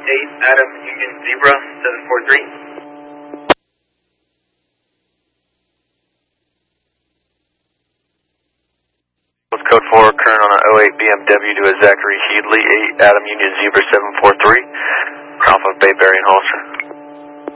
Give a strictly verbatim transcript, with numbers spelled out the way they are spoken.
eight Adam Union Zebra seven four three. Code four, current on an oh eight B M W to a Zachary Headley, eight Adam Union Zebra seven four three, Alpha Bay Bearing Holster.